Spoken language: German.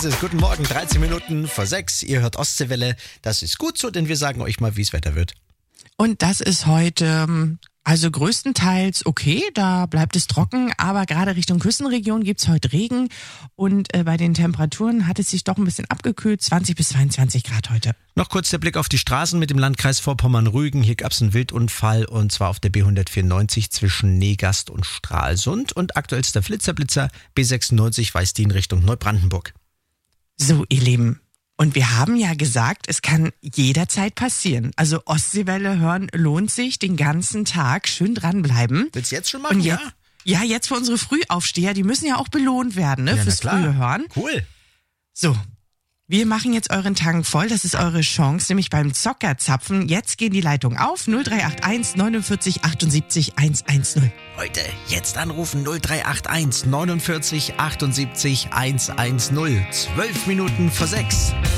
Guten Morgen, 13 Minuten vor 6. Ihr hört Ostseewelle. Das ist gut so, denn wir sagen euch mal, wie das Wetter wird. Und das ist heute, also größtenteils okay, da bleibt es trocken, aber gerade Richtung Küstenregion gibt's heute Regen und bei den Temperaturen hat es sich doch ein bisschen abgekühlt, 20 bis 22 Grad heute. Noch kurz der Blick auf die Straßen mit dem Landkreis Vorpommern-Rügen. Hier gab's einen Wildunfall und zwar auf der B194 zwischen Negast und Stralsund. Und aktuellster Flitzer B96 weist die in Richtung Neubrandenburg. So, ihr Lieben. Und wir haben ja gesagt, es kann jederzeit passieren. Also Ostseewelle hören lohnt sich den ganzen Tag. Schön dranbleiben. Willst du jetzt schon machen? Und jetzt, ja, jetzt für unsere Frühaufsteher, die müssen ja auch belohnt werden, ne? Ja, Fürs frühe Hören. Cool. So, wir machen jetzt euren Tank voll. Das ist eure Chance, nämlich beim Zockerzapfen. Jetzt gehen die Leitungen auf. 0381 49 78 110. Heute, jetzt anrufen 0381 49 78 110. 12 Minuten vor 6.